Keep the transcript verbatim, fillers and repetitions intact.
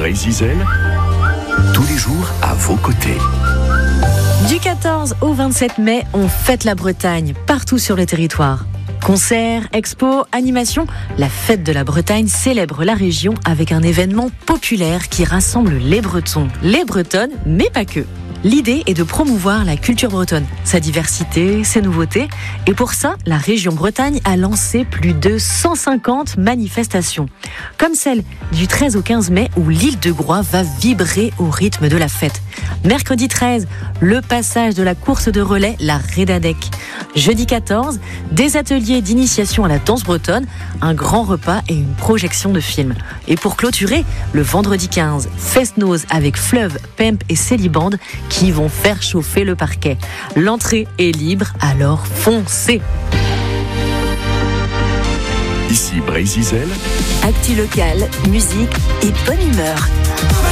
Brésil, tous les jours à vos côtés. Du quatorze au vingt-sept mai, on fête la Bretagne partout sur le territoire. Concerts, expos, animations, la fête de la Bretagne célèbre la région avec un événement populaire qui rassemble les Bretons, les Bretonnes, mais pas que. L'idée est de promouvoir la culture bretonne, sa diversité, ses nouveautés. Et pour ça, la région Bretagne a lancé plus de cent cinquante manifestations. Comme celle du treize au quinze mai où l'île de Groix va vibrer au rythme de la fête. Mercredi treize, le passage de la course de relais, la Redadec. Jeudi quatorze, des ateliers d'initiation à la danse bretonne, un grand repas et une projection de films. Et pour clôturer, le vendredi quinze, Fest-Noz avec Fleuve, Pemp et Céliband qui vont faire chauffer le parquet. L'entrée est libre, alors foncez! Ici Brésil, actu local, musique et bonne humeur.